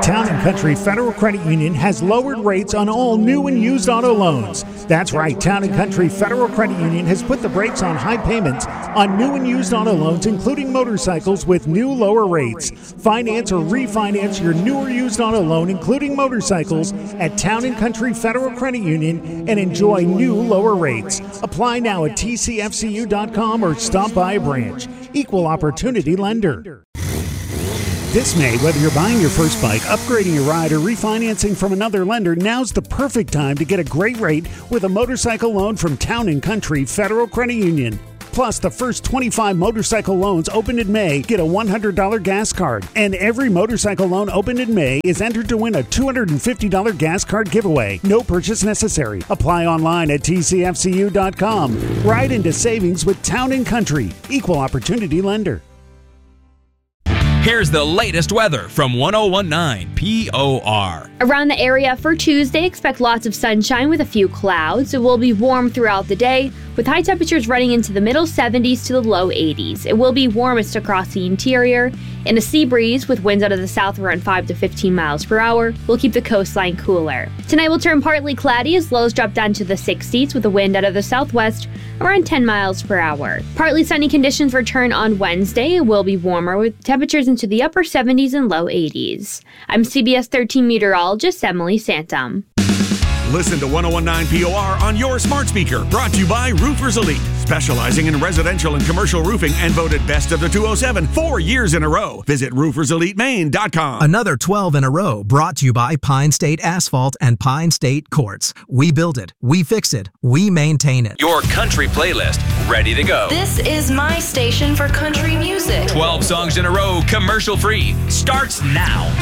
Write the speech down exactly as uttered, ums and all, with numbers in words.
Town and Country Federal Credit Union has lowered rates on all new and used auto loans. That's right, Town and Country Federal Credit Union has put the brakes on high payments on new and used auto loans, including motorcycles, with new lower rates. Finance or refinance your new or used auto loan, including motorcycles, at Town and Country Federal Credit Union and enjoy new lower rates. Apply now at T C F C U dot com or stop by a branch. Equal Opportunity Lender. This May, whether you're buying your first bike, upgrading your ride, or refinancing from another lender, now's the perfect time to get a great rate with a motorcycle loan from Town and Country Federal Credit Union. Plus, the first twenty-five motorcycle loans opened in May get a one hundred dollars gas card. And every motorcycle loan opened in May is entered to win a two hundred fifty dollars gas card giveaway. No purchase necessary. Apply online at T C F C U dot com. Ride into savings with Town and Country. Equal Opportunity Lender. Here's the latest weather from one oh one point nine P O R. Around the area for Tuesday, expect lots of sunshine with a few clouds. It will be warm throughout the day, with high temperatures running into the middle seventies to the low eighties. It will be warmest across the interior, and a sea breeze with winds out of the south around five to fifteen miles per hour will keep the coastline cooler. Tonight will turn partly cloudy as lows drop down to the sixties with a wind out of the southwest around ten miles per hour. Partly sunny conditions return on Wednesday. It will be warmer with temperatures into the upper seventies and low eighties. I'm C B S thirteen meteorologist Emily Santum. Listen to one oh one point nine P O R on your smart speaker. Brought to you by Roofers Elite, specializing in residential and commercial roofing and voted best of the two oh seven four years in a row. Visit roofers elite maine dot com. Another twelve in a row brought to you by Pine State Asphalt and Pine State Quartz. We build it, we fix it, we maintain it. Your country playlist, ready to go. This is my station for country music. twelve songs in a row, commercial free. Starts now.